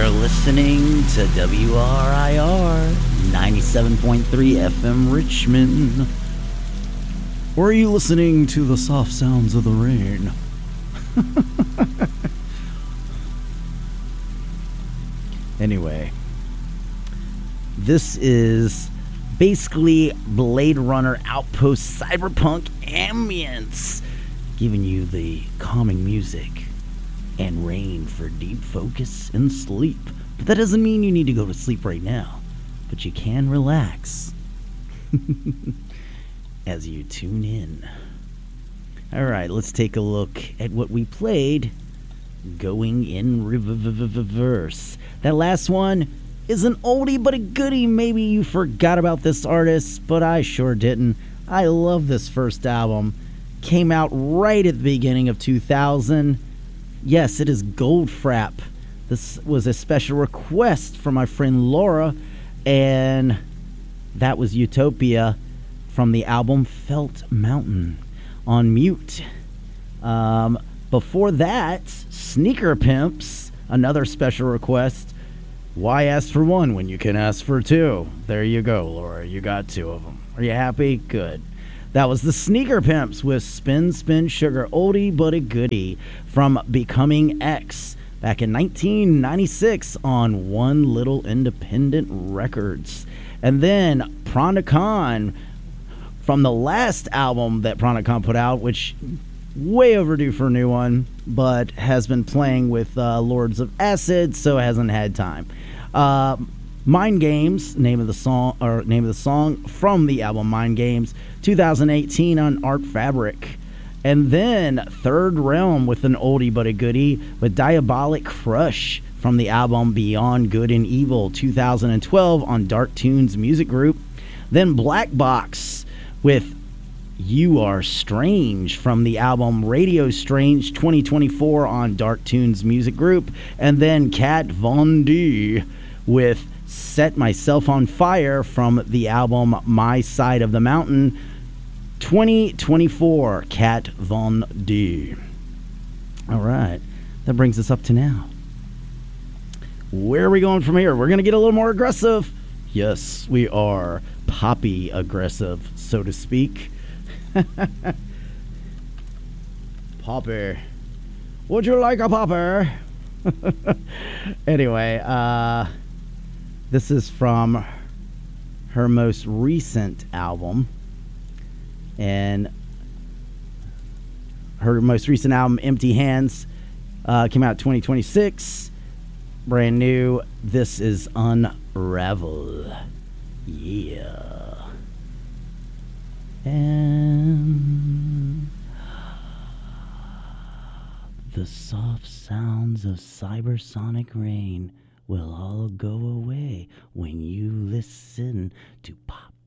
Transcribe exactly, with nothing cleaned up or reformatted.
listening to W R I R ninety-seven point three F M Richmond. Or are you listening to the soft sounds of the rain? Anyway, this is basically Blade Runner Outpost cyberpunk ambience, giving you the calming music and rain for deep focus and sleep. But that doesn't mean you need to go to sleep right now, but you can relax as you tune in. All right, let's take a look at what we played going in reverse. That last one is an oldie but a goodie. Maybe you forgot about this artist, but I sure didn't. I love this first album. Came out right at the beginning of two thousand. Yes, it is Goldfrapp. This was a special request from my friend Laura, and that was Utopia from the album Felt Mountain on Mute. Um, before that, Sneaker Pimps, another special request. Why ask for one when you can ask for two? There you go, Laura. You got two of them. Are you happy? Good. That was the Sneaker Pimps with Spin Spin Sugar, oldie but a goodie, from Becoming X back in nineteen ninety-six on One Little Independent Records. And then Prana Khan from the last album that Prana Khan put out, which way overdue for a new one, but has been playing with uh, Lords of Acid, so hasn't had time. Uh, Mind Games, name of the song, or name of the song from the album Mind Games, two thousand eighteen on Art Fabric. And then Third Realm with an oldie but a goodie with Diabolic Crush from the album Beyond Good and Evil, two thousand twelve on Dark Tunes Music Group. Then Black Box with You Are Strange from the album Radio Strange twenty twenty-four on Dark Tunes Music Group. And then Kat Von D with Set Myself on Fire from the album My Side of the Mountain twenty twenty-four. Kat Von D. All right, that brings us up to now. Where are we going from here? We're going to get a little more aggressive. Yes, we are poppy aggressive, so to speak. Popper. Would you like a popper? Anyway, uh, this is from her most recent album. And her most recent album, Empty Hands, uh, came out twenty twenty-six. Brand new. This is Unravel. Yeah. And the soft sounds of cybersonic rain will all go away when you listen to Pop